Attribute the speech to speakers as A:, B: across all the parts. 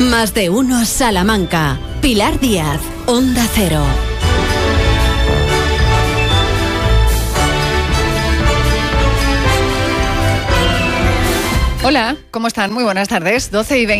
A: Más de uno Salamanca. Pilar Díaz, Onda Cero.
B: Hola, ¿cómo están? Muy buenas tardes.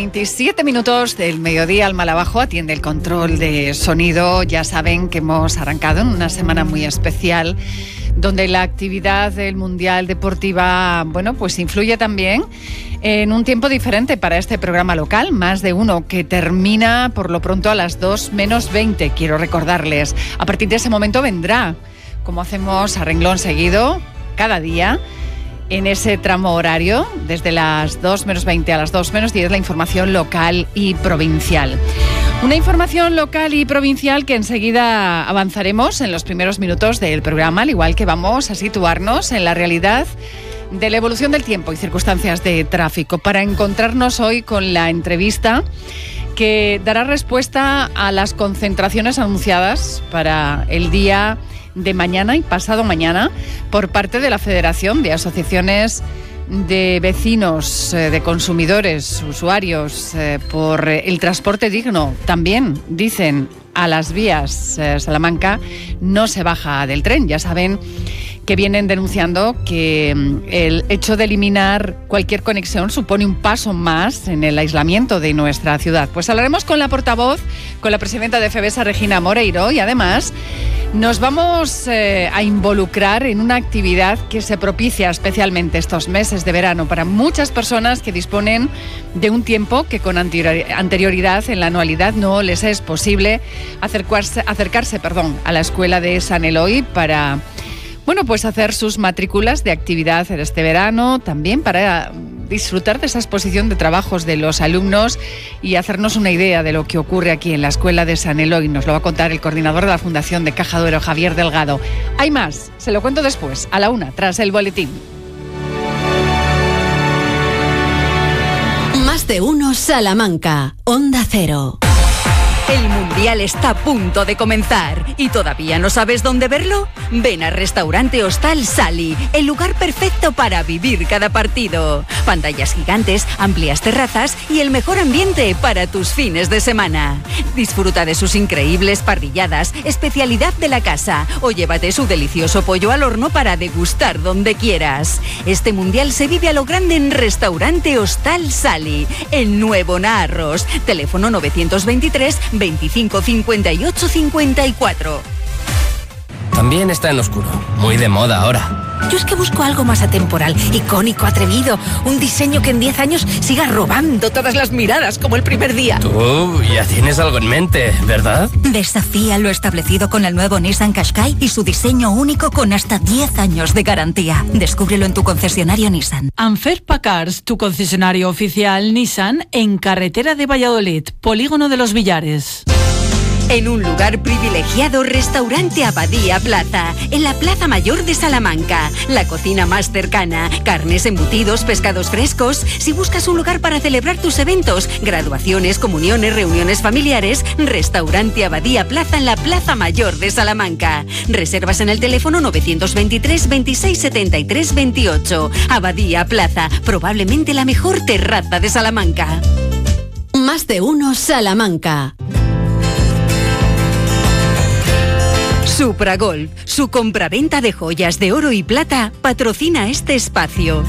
B: 12:27 del mediodía. Al Malabajo atiende el control de sonido. Ya saben que hemos arrancado en una semana muy especial donde la actividad del Mundial Deportiva, pues influye también en un tiempo diferente para este programa local, Más de uno, que termina por lo pronto a las 2:20. Quiero recordarles, a partir de ese momento vendrá, como hacemos a renglón seguido, cada día, en ese tramo horario, desde las 2:20 a las 2:10, la información local y provincial. Una información local y provincial que enseguida avanzaremos en los primeros minutos del programa, al igual que vamos a situarnos en la realidad de la evolución del tiempo y circunstancias de tráfico, para encontrarnos hoy con la entrevista que dará respuesta a las concentraciones anunciadas para el día de mañana y pasado mañana por parte de la Federación de Asociaciones de Vecinos, de Consumidores, Usuarios por el transporte digno. También dicen a las vías Salamanca no se baja del tren. Ya saben que vienen denunciando que el hecho de eliminar cualquier conexión supone un paso más en el aislamiento de nuestra ciudad. Pues hablaremos con la portavoz, con la presidenta de FEVESA, Regina Moreiro, y además nos vamos a involucrar en una actividad que se propicia especialmente estos meses de verano para muchas personas que disponen de un tiempo que con anterioridad en la anualidad no les es posible acercarse a la escuela de San Eloy para hacer sus matrículas de actividad en este verano, también para disfrutar de esa exposición de trabajos de los alumnos y hacernos una idea de lo que ocurre aquí en la escuela de San Eloy. Nos lo va a contar el coordinador de la Fundación de Caja Duero, Javier Delgado. Hay más, se lo cuento después, a la 1, tras el boletín.
A: Más de uno Salamanca, Onda Cero.
C: El Mundial está a punto de comenzar y ¿todavía no sabes dónde verlo? Ven a Restaurante Hostal Sally, el lugar perfecto para vivir cada partido. Pantallas gigantes, amplias terrazas y el mejor ambiente para tus fines de semana. Disfruta de sus increíbles parrilladas, especialidad de la casa, o llévate su delicioso pollo al horno para degustar donde quieras. Este Mundial se vive a lo grande en Restaurante Hostal Sally, en Nuevo Naarros. Teléfono 923 25 58 54.
D: También está en oscuro, muy de moda ahora.
E: Yo es que busco algo más atemporal, icónico, atrevido, un diseño que en 10 años siga robando todas las miradas como el primer día.
D: Tú ya tienes algo en mente, ¿verdad?
E: Desafía lo establecido con el nuevo Nissan Qashqai y su diseño único con hasta 10 años de garantía. Descúbrelo en tu concesionario Nissan.
F: Anferpa Cars, tu concesionario oficial Nissan en carretera de Valladolid, Polígono de los Villares.
C: En un lugar privilegiado, Restaurante Abadía Plaza, en la Plaza Mayor de Salamanca. La cocina más cercana, carnes, embutidos, pescados frescos. Si buscas un lugar para celebrar tus eventos, graduaciones, comuniones, reuniones familiares, Restaurante Abadía Plaza en la Plaza Mayor de Salamanca. Reservas en el teléfono 923 26 73 28. Abadía Plaza, probablemente la mejor terraza de Salamanca.
A: Más de uno Salamanca.
C: Supragolf, su compraventa de joyas de oro y plata, patrocina este espacio.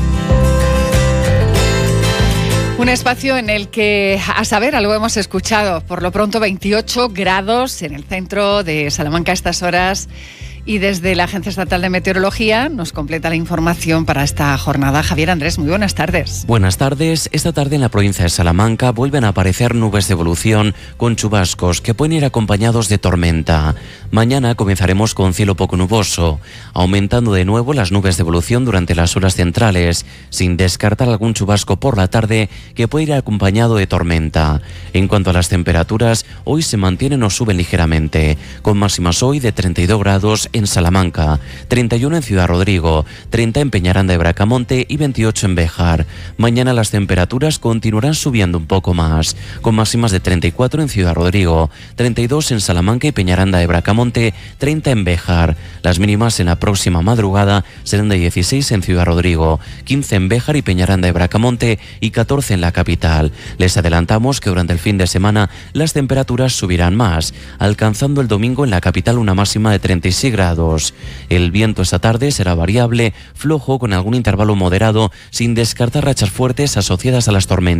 B: Un espacio en el que, a saber, algo hemos escuchado. Por lo pronto 28 grados en el centro de Salamanca a estas horas. Y desde la Agencia Estatal de Meteorología nos completa la información para esta jornada. Javier Andrés, muy buenas tardes.
G: Buenas tardes. Esta tarde en la provincia de Salamanca vuelven a aparecer nubes de evolución con chubascos que pueden ir acompañados de tormenta. Mañana comenzaremos con cielo poco nuboso, aumentando de nuevo las nubes de evolución durante las horas centrales, sin descartar algún chubasco por la tarde que puede ir acompañado de tormenta. En cuanto a las temperaturas, hoy se mantienen o suben ligeramente, con máximas hoy de 32 grados en Salamanca, 31 en Ciudad Rodrigo, 30 en Peñaranda de Bracamonte y 28 en Béjar. Mañana las temperaturas continuarán subiendo un poco más, con máximas de 34 en Ciudad Rodrigo, 32 en Salamanca y Peñaranda de Bracamonte, 30 en Béjar. Las mínimas en la próxima madrugada serán de 16 en Ciudad Rodrigo, 15 en Béjar y Peñaranda de Bracamonte y 14 en la capital. Les adelantamos que durante el fin de semana las temperaturas subirán más, alcanzando el domingo en la capital una máxima de 36 grados. El viento esta tarde será variable, flojo con algún intervalo moderado, sin descartar rachas fuertes asociadas a las tormentas.